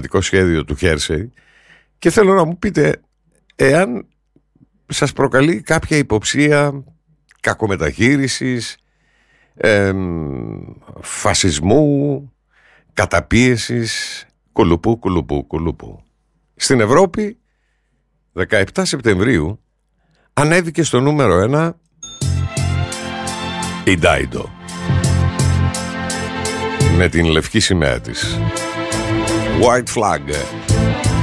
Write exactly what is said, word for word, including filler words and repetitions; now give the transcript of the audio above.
επικρατικό σχέδιο του Χέρσεϊ, και θέλω να μου πείτε εάν σας προκαλεί κάποια υποψία κακομεταχείρισης, ε, φασισμού, καταπίεσης, κουλουπού, κουλουπού, κουλουπού. Στην Ευρώπη, δεκαεπτά Σεπτεμβρίου, ανέβηκε στο νούμερο ένα η Ντάιντο με την λευκή σημαία της. White flag.